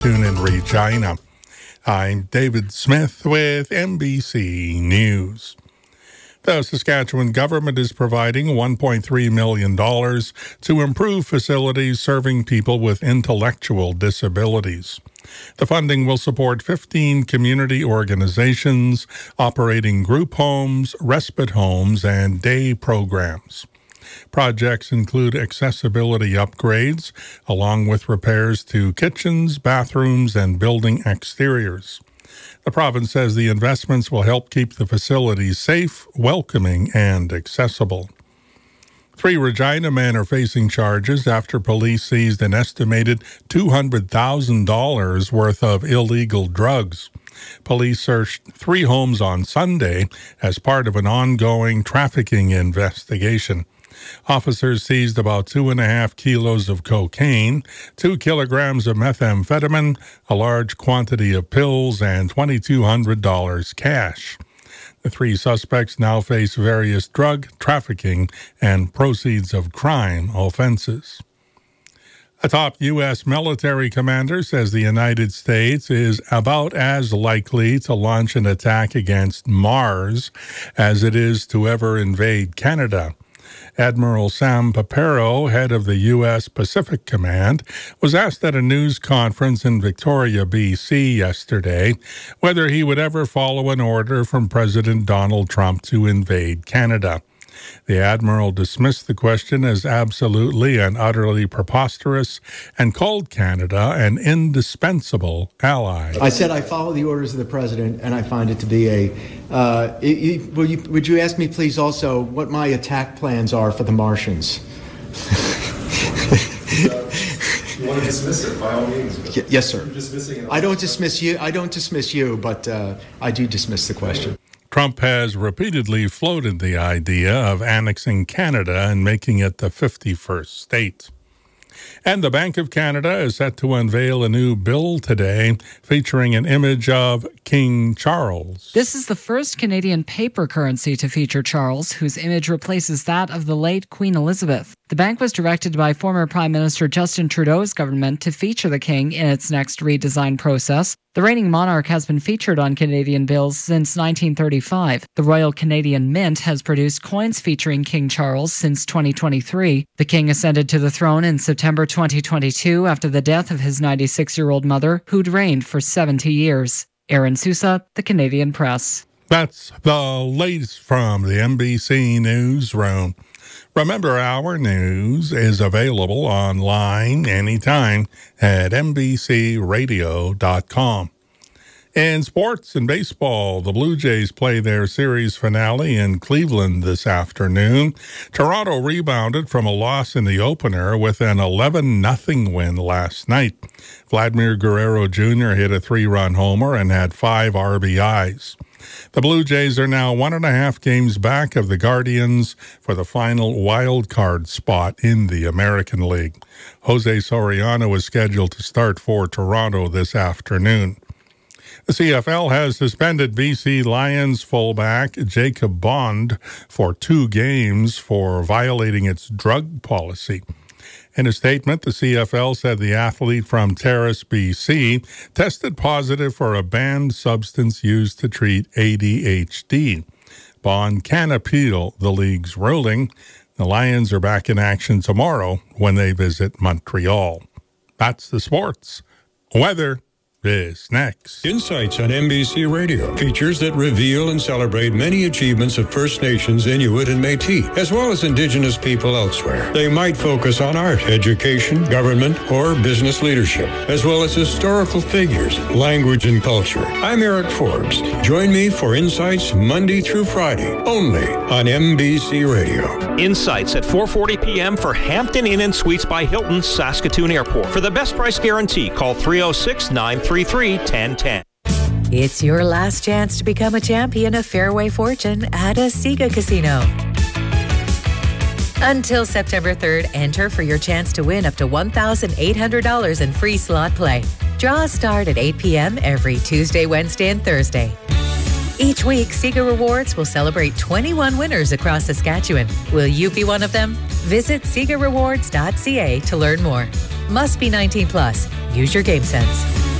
Tune in Regina. I'm David Smith with NBC News. The Saskatchewan government is providing $1.3 million to improve facilities serving people with intellectual disabilities. The funding will support 15 community organizations operating group homes, respite homes, and day programs. Projects include accessibility upgrades, along with repairs to kitchens, bathrooms, and building exteriors. The province says the investments will help keep the facilities safe, welcoming, and accessible. 3 Regina men are facing charges after police seized an estimated $200,000 worth of illegal drugs. Police searched 3 homes on Sunday as part of an ongoing trafficking investigation. Officers seized about 2.5 kilos of cocaine, 2 kilograms of methamphetamine, a large quantity of pills, and $2,200 cash. The 3 suspects now face various drug, trafficking, and proceeds of crime offenses. A top U.S. military commander says the United States is about as likely to launch an attack against Mars as it is to ever invade Canada. Admiral Sam Papero, head of the U.S. Pacific Command, was asked at a news conference in Victoria, B.C. yesterday whether he would ever follow an order from President Donald Trump to invade Canada. The Admiral dismissed the question as absolutely and utterly preposterous and called Canada an indispensable ally. I said I follow the orders of the President, and I find it to be would you ask me, please, also what my attack plans are for the Martians? You want to dismiss it, by all means. Yes, sir. I don't dismiss you, but I do dismiss the question. Trump has repeatedly floated the idea of annexing Canada and making it the 51st state. And the Bank of Canada is set to unveil a new bill today featuring an image of King Charles. This is the first Canadian paper currency to feature Charles, whose image replaces that of the late Queen Elizabeth. The bank was directed by former Prime Minister Justin Trudeau's government to feature the king in its next redesign process. The reigning monarch has been featured on Canadian bills since 1935. The Royal Canadian Mint has produced coins featuring King Charles since 2023. The king ascended to the throne in September 2022 after the death of his 96-year-old mother, who'd reigned for 70 years. Aaron Sousa, The Canadian Press. That's the latest from the NBC Newsroom. Remember, our news is available online anytime at NBCRadio.com. In sports and baseball, the Blue Jays play their series finale in Cleveland this afternoon. Toronto rebounded from a loss in the opener with an 11-0 win last night. Vladimir Guerrero Jr. hit a 3-run homer and had 5 RBIs. The Blue Jays are now 1.5 games back of the Guardians for the final wild card spot in the American League. Jose Soriano is scheduled to start for Toronto this afternoon. The CFL has suspended BC Lions fullback Jacob Bond for 2 games for violating its drug policy. In a statement, the CFL said the athlete from Terrace, BC, tested positive for a banned substance used to treat ADHD. Bond can appeal the league's ruling. The Lions are back in action tomorrow when they visit Montreal. That's the sports. Weather is next. Insights on NBC Radio. Features that reveal and celebrate many achievements of First Nations, Inuit, and Métis, as well as Indigenous people elsewhere. They might focus on art, education, government, or business leadership, as well as historical figures, language, and culture. I'm Eric Forbes. Join me for Insights Monday through Friday, only on NBC Radio. Insights at 4:40 p.m. for Hampton Inn and Suites by Hilton, Saskatoon Airport. For the best price guarantee, call 306-933-1010. It's your last chance to become a champion of Fairway Fortune at a Sega Casino. Until September 3rd, enter for your chance to win up to $1,800 in free slot play. Draws start at 8 p.m. every Tuesday, Wednesday, and Thursday. Each week, Sega Rewards will celebrate 21 winners across Saskatchewan. Will you be one of them? Visit SegaRewards.ca to learn more. Must be 19 plus. Use your game sense.